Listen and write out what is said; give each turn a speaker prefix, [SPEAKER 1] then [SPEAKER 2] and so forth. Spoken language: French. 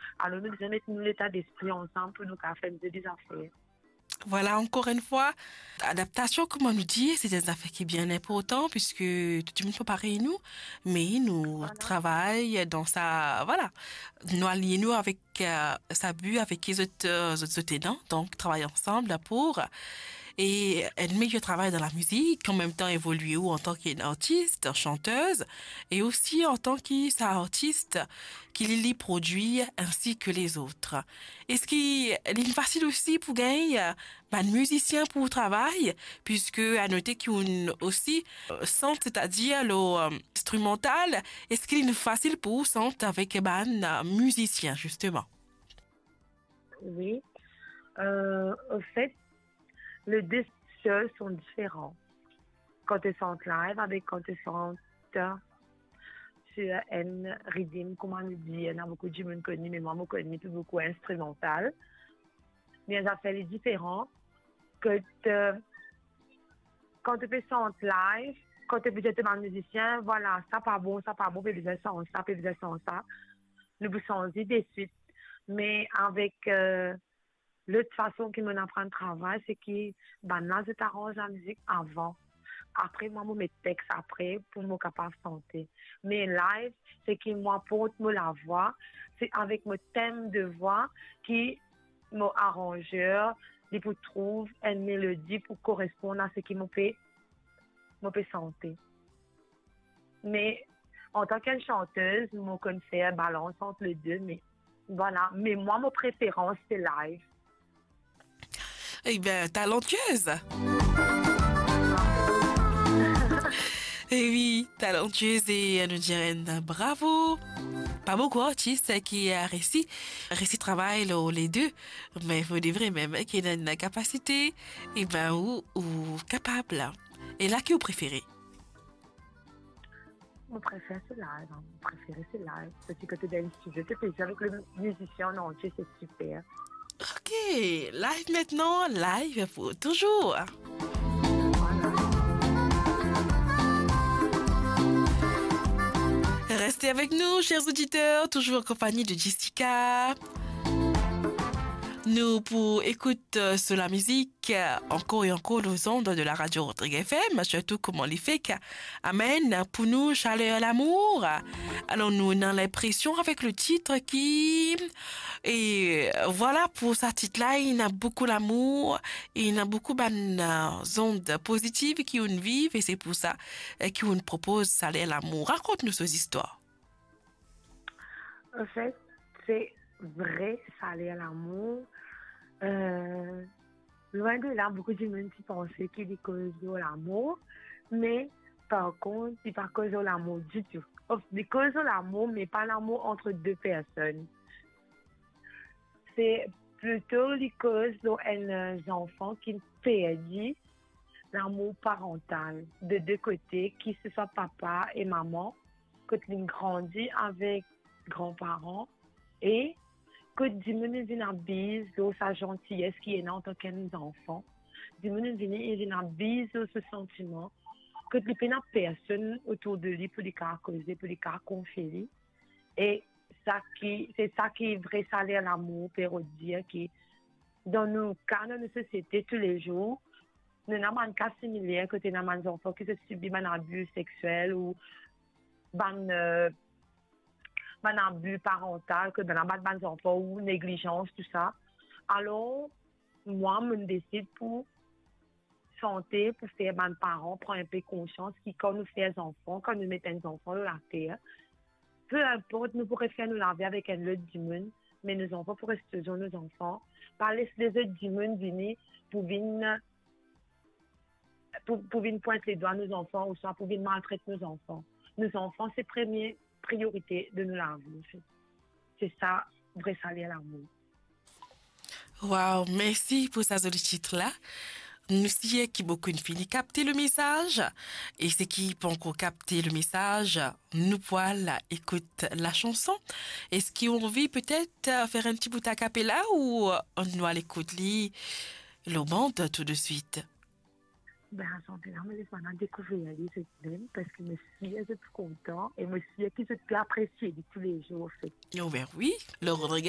[SPEAKER 1] Alors, nous devons mettre nous l'état d'esprit ensemble pour nous faire des affaires.
[SPEAKER 2] Voilà, encore une fois, adaptation, comme on nous dit, c'est des affaires qui est bien important puisque tout le monde peut pareil nous, mais nous
[SPEAKER 1] Voilà.
[SPEAKER 2] travaillons dans sa, voilà, nous alignons avec sa but avec les autres aidants, donc travailler ensemble pour et aimer que travaille dans la musique, en même temps évoluer ou en tant qu'artiste, chanteuse, et aussi en tant qu'artiste qui les produit ainsi que les autres. Est-ce qu'il est facile aussi pour gagner un musicien pour le travail, puisque à noter qu'il aussi sont, c'est-à-dire l'instrumental, est-ce qu'il est facile pour sont avec un musicien justement?
[SPEAKER 1] Oui. Au fait, les deux choses sont différents. Quand ils sont live avec quand ils sont sur un rythme, comment on dit, il y en a beaucoup de monde connu, mais moi, je connais plus beaucoup instrumental. Mais ça fait les différents que quand tu fais ça live, quand tu es un musicien, voilà, ça pas bon, puis besoin ça, puis besoin ça. Nous vous changer des suites. Mais avec l'autre façon qui me apprend le travail, c'est que ben, là, je t'arrange la musique avant. Après, moi, je mets texte après pour me capable de chanter. Mais live, c'est que moi, pour me la voix, c'est avec mon thème de voix qui mon arrangeur, il pour trouve une mélodie pour correspondre à ce qui me fait chanter. Mais en tant que chanteuse, je connais un balance entre les deux, mais voilà. Mais moi, ma préférence, c'est live.
[SPEAKER 2] Eh bien, talentueuse! Eh oui, talentueuse et nous dirait bravo. Pas beaucoup d'artistes qui a réussi travail les deux, mais il faut dire vrai même qui a une capacité, et ben ou capable. Et là qui vous préférez?
[SPEAKER 1] Mon préféré, c'est live. Hein. Mon préféré, c'est live. Parce que quand tu es dans le studio, tu es avec le musicien en entier, c'est super.
[SPEAKER 2] Ok, live maintenant, live pour toujours.
[SPEAKER 1] Voilà.
[SPEAKER 2] Restez avec nous, chers auditeurs, toujours en compagnie de Jessica. Nous, pour écouter sur la musique, encore et encore aux ondes de la radio Rodrigue FM, surtout comment les fait amène pour nous chaleur à l'amour. Alors, nous avons l'impression avec le titre qui, et voilà, pour ce titre-là, il a beaucoup l'amour, et il a beaucoup ondes positives qui nous vivent, et c'est pour ça qu'on nous propose chaleur à l'amour. Raconte-nous ces histoires.
[SPEAKER 1] En fait, c'est vrai, ça allait à l'amour. Euh, Loin de là, beaucoup de monde qui pensaient qu'il est cause de l'amour, mais par contre, c'est pas cause de l'amour du tout. C'est cause de l'amour, mais pas l'amour entre deux personnes. C'est plutôt les causes d'un enfant qui perdit l'amour parental de deux côtés, qui ce soit papa et maman, quand ils grandissent avec grands-parents et que du monde vient bise sa gentillesse qui est là en tant qu'enfant. Du monde vient bise ce sentiment que il n'y a personne autour de lui pour les causer, pour les confier. Et c'est ça qui est vrai salaire l'amour, pour dire que dans nos cas, dans nos sociétés, tous les jours, nous avons un cas similaire que nous avons des enfants qui se subissent un abus sexuel ou un abus parental, que dans la base des enfants ou négligence, tout ça. Alors, moi, je décide pour santé, pour faire mes parents prendre un peu conscience que quand nous faisons des enfants, quand nous mettons des enfants dans la terre, peu importe, nous pourrions faire nous laver avec un autre du monde, mais nos enfants pourraient toujours nos enfants. Par les autres du monde venir pour venir pointer les doigts à nos enfants ou soit pour venir maltraiter nos enfants. Nos enfants, c'est première priorité de nous laver. C'est ça, vrai salaire l'amour.
[SPEAKER 2] Wow, merci pour ça joli titre-là. Nous savons qui beaucoup de filles capter le message et c'est qui peut encore capter le message, nous voilà écoute la chanson. Est-ce qu'ils ont envie peut-être faire un petit bout à cappella ou on doit l'écouter le bande tout de suite?
[SPEAKER 1] Ben, santé, là, mais laisse-moi découvrir les autres parce que je suis tout content et je suis qui je peux apprécier de tous les jours, en fait.
[SPEAKER 2] Oh ben oui, le Rodriguez